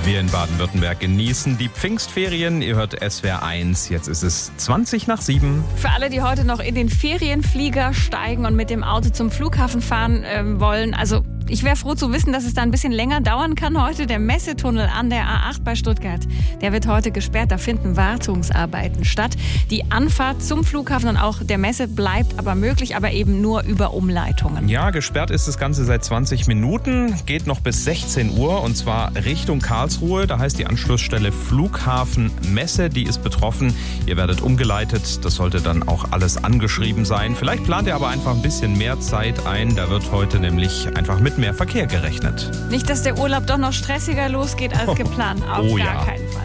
Wir in Baden-Württemberg genießen die Pfingstferien. Ihr hört SWR 1. Jetzt ist es 7:20. Für alle, die heute noch in den Ferienflieger steigen und mit dem Auto zum Flughafen fahren wollen, also ich wäre froh zu wissen, dass es da ein bisschen länger dauern kann heute. Der Messetunnel an der A8 bei Stuttgart, der wird heute gesperrt. Da finden Wartungsarbeiten statt. Die Anfahrt zum Flughafen und auch der Messe bleibt aber möglich, aber eben nur über Umleitungen. Ja, gesperrt ist das Ganze seit 20 Minuten. Geht noch bis 16 Uhr und zwar Richtung Karlsruhe. Da heißt die Anschlussstelle Flughafen Messe. Die ist betroffen. Ihr werdet umgeleitet. Das sollte dann auch alles angeschrieben sein. Vielleicht plant ihr aber einfach ein bisschen mehr Zeit ein. Da wird heute nämlich einfach mit mehr Verkehr gerechnet. Nicht, dass der Urlaub doch noch stressiger losgeht als geplant. Auf gar keinen Fall.